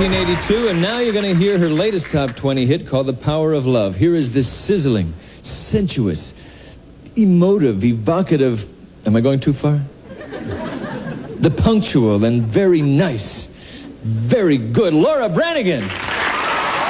1982, and now you're going to hear her latest top 20 hit called The Power of Love. Here is this sizzling, sensuous, emotive, evocative... Am I going too far? The punctual and very nice, very good Laura Branigan.